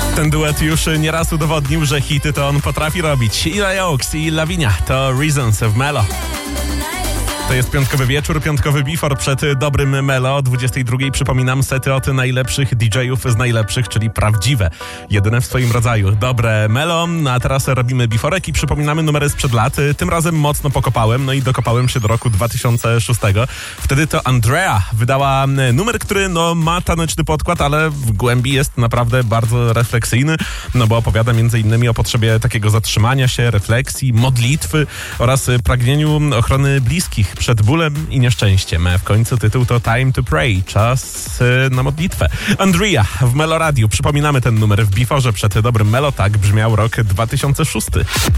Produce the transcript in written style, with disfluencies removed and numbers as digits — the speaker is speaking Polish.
Ten duet już nieraz udowodnił, że hity to on potrafi robić. Eli Oaks i Lavinia to Reasons w Melo. To jest piątkowy wieczór, piątkowy before przed dobrym Melo. O 22 przypominam sety od najlepszych DJ-ów z najlepszych, czyli prawdziwe. Jedyne w swoim rodzaju. Dobre Melo. No a teraz robimy beforek i przypominamy numery sprzed lat. Tym razem mocno pokopałem, no i dokopałem się do roku 2006. Wtedy to Andrea wydała numer, który ma taneczny podkład, ale w głębi jest naprawdę bardzo refleksyjny, no bo opowiada m.in. o potrzebie takiego zatrzymania się, refleksji, modlitwy oraz pragnieniu ochrony bliskich przed bólem i nieszczęściem. W końcu tytuł to Time to Pray, czas na modlitwę. Andrea w Melo Radio. Przypominamy ten numer w beforze przed dobrym Melo. Tak brzmiał rok 2006.